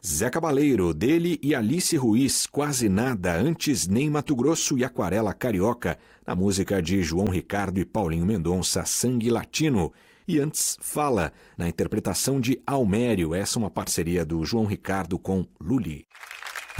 Zé Cabaleiro, dele e Alice Ruiz, Quase Nada, antes Nem Mato Grosso e Aquarela Carioca, na música de João Ricardo e Paulinho Mendonça, Sangue Latino. E antes, Fala, na interpretação de Almério, essa é uma parceria do João Ricardo com Lully.